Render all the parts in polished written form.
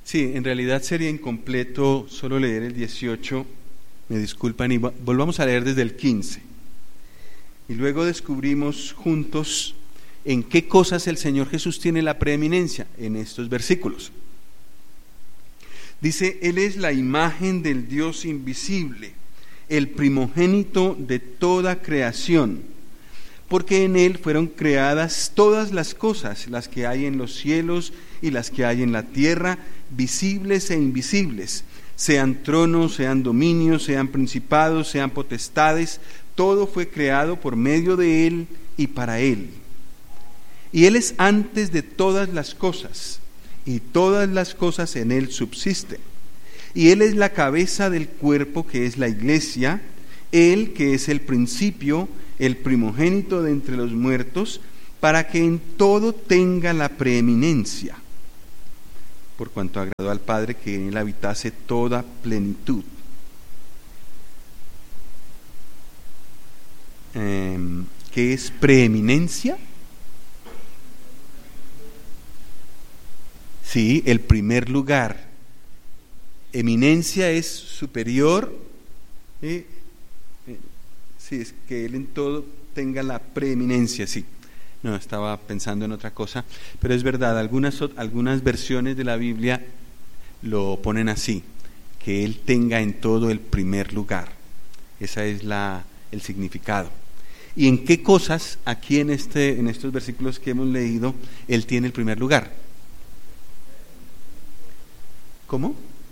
Sí, en realidad sería incompleto solo leer el 18, me disculpan, y volvamos a leer desde el 15. Y luego descubrimos juntos en qué cosas el Señor Jesús tiene la preeminencia en estos versículos. Dice, Él es la imagen del Dios invisible, el primogénito de toda creación, porque en Él fueron creadas todas las cosas, las que hay en los cielos y las que hay en la tierra, visibles e invisibles, sean tronos, sean dominios, sean principados, sean potestades, todo fue creado por medio de Él y para Él. Y Él es antes de todas las cosas, y todas las cosas en Él subsisten. Y Él es la cabeza del cuerpo, que es la iglesia, Él que es el principio, el primogénito de entre los muertos, para que en todo tenga la preeminencia, por cuanto agradó al Padre que en Él habitase toda plenitud. ¿Qué es preeminencia? Sí, el primer lugar. Eminencia es superior. Sí, es que Él en todo tenga la preeminencia, sí. No, estaba pensando en otra cosa, pero es verdad, algunas versiones de la Biblia lo ponen así, que Él tenga en todo el primer lugar. Ese es el significado. ¿Y en qué cosas aquí en estos versículos que hemos leído Él tiene el primer lugar? ¿Cómo?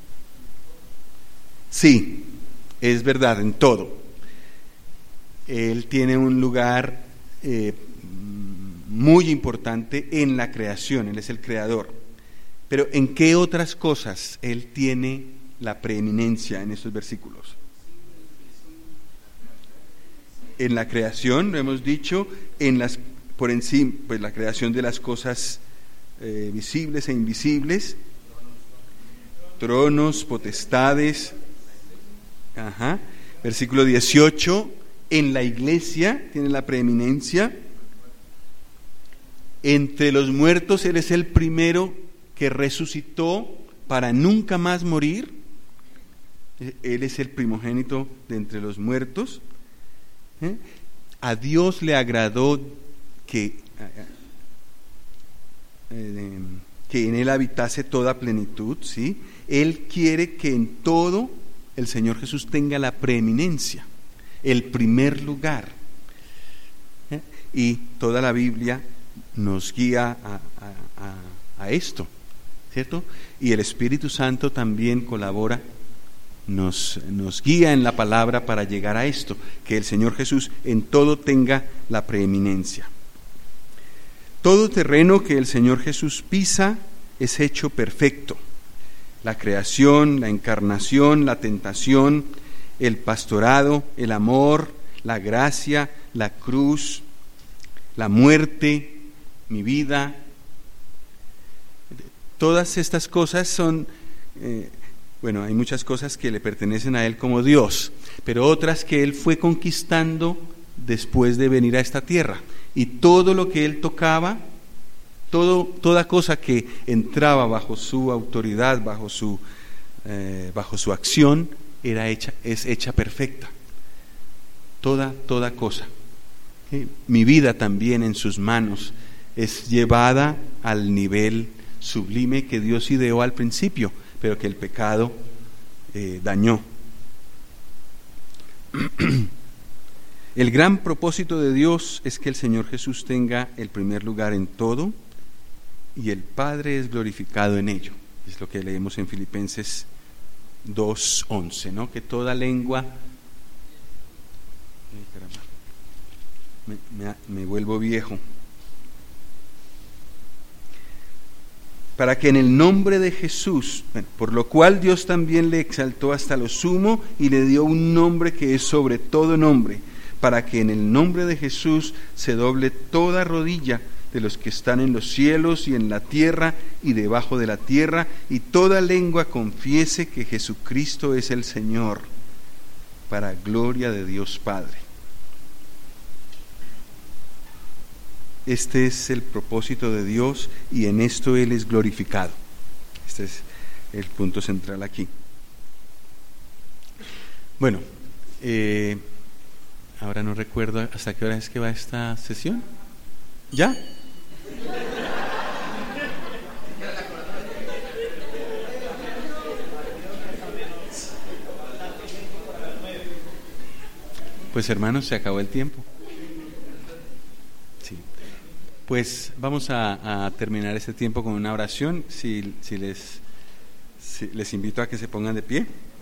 Sí, es verdad, en todo. Él tiene un lugar muy importante en la creación, Él es el creador. Pero ¿en qué otras cosas Él tiene la preeminencia en estos versículos? En la creación, lo hemos dicho, por encima, pues la creación de las cosas visibles e invisibles, tronos, potestades. Versículo 18, en la iglesia tiene la preeminencia. Entre los muertos Él es el primero que resucitó para nunca más morir. Él es el primogénito de entre los muertos. A Dios le agradó que en Él habitase toda plenitud, ¿sí? Él quiere que en todo el Señor Jesús tenga la preeminencia, el primer lugar. Y toda la Biblia nos guía a esto, ¿cierto? Y el Espíritu Santo también colabora, nos guía en la palabra para llegar a esto, que el Señor Jesús en todo tenga la preeminencia. Todo terreno que el Señor Jesús pisa es hecho perfecto. La creación, la encarnación, la tentación, el pastorado, el amor, la gracia, la cruz, la muerte, mi vida. Todas estas cosas son, hay muchas cosas que le pertenecen a Él como Dios, pero otras que Él fue conquistando después de venir a esta tierra. Y todo lo que Él tocaba, toda cosa que entraba bajo su autoridad, bajo su acción, es hecha perfecta. Toda cosa. Mi vida también en sus manos es llevada al nivel sublime que Dios ideó al principio, pero que el pecado dañó. El gran propósito de Dios es que el Señor Jesús tenga el primer lugar en todo y el Padre es glorificado en ello. Es lo que leemos en Filipenses 2:11, ¿no? Que toda lengua... Me vuelvo viejo. Para que en el nombre de Jesús, por lo cual Dios también le exaltó hasta lo sumo y le dio un nombre que es sobre todo nombre, para que en el nombre de Jesús se doble toda rodilla de los que están en los cielos y en la tierra y debajo de la tierra, y toda lengua confiese que Jesucristo es el Señor, para gloria de Dios Padre. Este es el propósito de Dios y en esto Él es glorificado. Esta es el punto central aquí. Bueno, ahora no recuerdo hasta qué hora es que va esta sesión. ¿Ya? Pues hermanos, se acabó el tiempo. Sí. Pues vamos a terminar este tiempo con una oración. Si les invito a que se pongan de pie.